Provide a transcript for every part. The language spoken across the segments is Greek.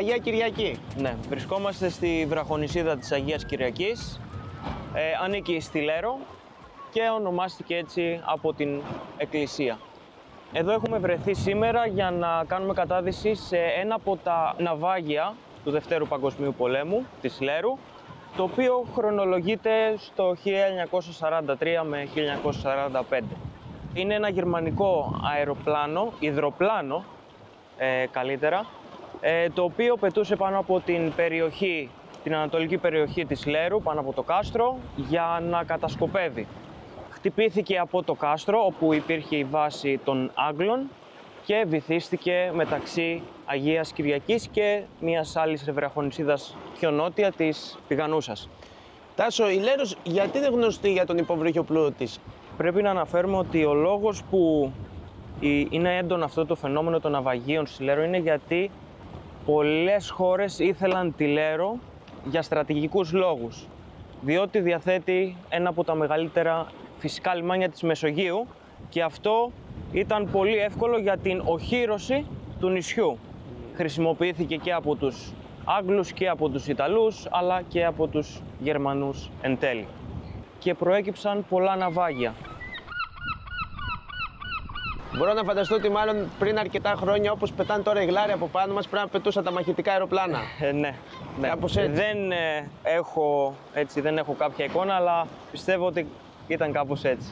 Αγία Κυριακή. Ναι, βρισκόμαστε στη βραχονησίδα της Αγίας Κυριακής. Ανήκει στη Λέρο και ονομάστηκε έτσι από την εκκλησία. Εδώ έχουμε βρεθεί σήμερα για να κάνουμε κατάδυση σε ένα από τα ναυάγια του Δευτέρου Παγκοσμίου Πολέμου της Λέρου, το οποίο χρονολογείται στο 1943 με 1945. Είναι ένα γερμανικό αεροπλάνο, υδροπλάνο καλύτερα, το οποίο πετούσε πάνω από την περιοχή, την ανατολική περιοχή της Λέρου, πάνω από το κάστρο, για να κατασκοπεύει. Χτυπήθηκε από το κάστρο, όπου υπήρχε η βάση των Άγγλων, και βυθίστηκε μεταξύ Αγίας Κυριακής και μιας άλλης βραχονησίδας πιο νότια, της Πηγανούσας. Τάσο, η Λέρος γιατί είναι γνωστή για τον υποβρύχιο πλούτο της? Πρέπει να αναφέρουμε ότι ο λόγος που είναι έντονο αυτό το φαινόμενο των ναυαγίων στη Λέρο είναι γιατί πολλές χώρες ήθελαν τη Λέρο για στρατηγικούς λόγους, διότι διαθέτει ένα από τα μεγαλύτερα φυσικά λιμάνια της Μεσογείου και αυτό ήταν πολύ εύκολο για την οχύρωση του νησιού. Χρησιμοποιήθηκε και από τους Άγγλους και από τους Ιταλούς, αλλά και από τους Γερμανούς εν τέλει. Και προέκυψαν πολλά ναυάγια. Μπορώ να φανταστώ ότι μάλλον πριν αρκετά χρόνια, όπως πετάνε τώρα οι γλάροι από πάνω μας, πρέπει να πετούσαν τα μαχητικά αεροπλάνα. Ναι. Κάπως έτσι. Δεν έχω κάποια εικόνα, αλλά πιστεύω ότι ήταν κάπως έτσι.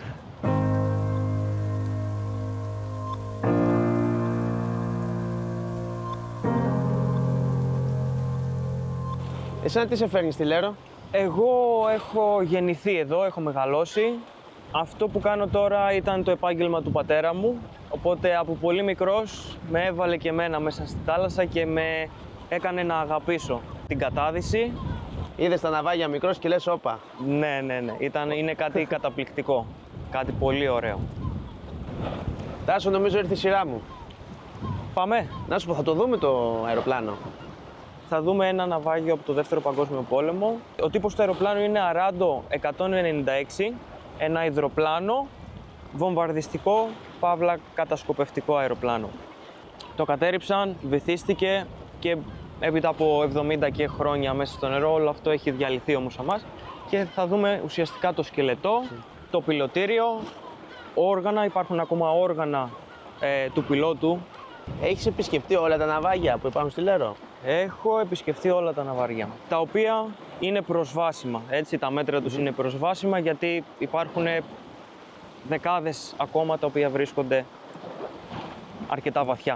Εσένα τι σε φέρνει στη Λέρο? Εγώ έχω γεννηθεί εδώ, έχω μεγαλώσει. Αυτό που κάνω τώρα ήταν το επάγγελμα του πατέρα μου, οπότε από πολύ μικρός με έβαλε και εμένα μέσα στη θάλασσα και με έκανε να αγαπήσω την κατάδυση. Είδες τα ναυάγια μικρός και λες όπα. Ναι. Είναι κάτι καταπληκτικό, κάτι πολύ ωραίο. Τάσο, νομίζω ήρθε η σειρά μου. Πάμε. Να σου πω, θα το δούμε το αεροπλάνο? Θα δούμε ένα ναυάγιο από το Δεύτερο Παγκόσμιο Πόλεμο. Ο τύπος του αεροπλάνου είναι Αράντο 196, ένα υδροπλάνο, βομβαρδιστικό, παύλα κατασκοπευτικό αεροπλάνο. Το κατέρριψαν, βυθίστηκε και έπειτα από 70 και χρόνια μέσα στο νερό, όλο αυτό έχει διαλυθεί όμως αμάς και θα δούμε ουσιαστικά το σκελετό, το πιλωτήριο, όργανα, υπάρχουν ακόμα όργανα του πιλότου. Έχεις επισκεφτεί όλα τα ναυάγια που υπάρχουν στη Λέρο? Έχω επισκεφτεί όλα τα ναυάγια, τα οποία είναι προσβάσιμα, έτσι, τα μέτρα τους είναι προσβάσιμα γιατί υπάρχουν δεκάδες ακόμα τα οποία βρίσκονται αρκετά βαθιά.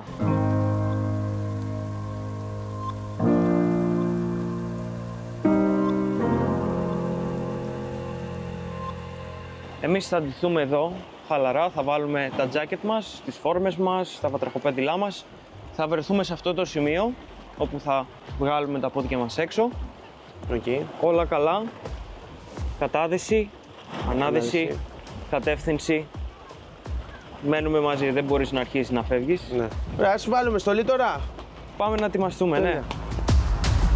Εμείς θα ντυθούμε εδώ χαλαρά, θα βάλουμε τα τζάκετ μας, τις φόρμες μας, τα βατραχοπέντιλά μας. Θα βρεθούμε σε αυτό το σημείο όπου θα βγάλουμε τα πόδια μας έξω. Okay. Όλα καλά. Κατάδυση, ανάδυση, κατεύθυνση. Μένουμε μαζί, δεν μπορείς να αρχίσεις να φεύγεις. Ναι. Ωραία, ας βάλουμε στολή τώρα. Πάμε να ετοιμαστούμε, Τέλεια. Ναι.